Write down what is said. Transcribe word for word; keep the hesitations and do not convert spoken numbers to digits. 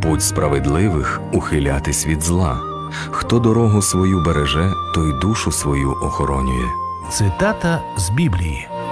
Путь справедливих – ухилятись від зла. Хто дорогу свою береже, той душу свою охоронює. Цитата з Біблії.